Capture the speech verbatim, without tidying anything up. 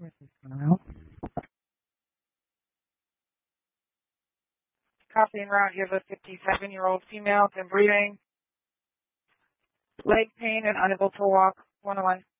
Smile. Copy en route. You have a fifty-seven-year-old female, been breathing, leg pain, and unable to walk. one oh one.